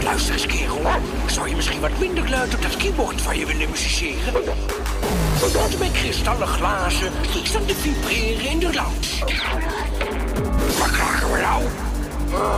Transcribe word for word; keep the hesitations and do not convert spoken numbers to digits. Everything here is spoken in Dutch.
luister eens, kerel. Zou je misschien wat minder luid op dat keyboard van je willen musiceren? Want mijn kristallen glazen die staan te vibreren in de lounge.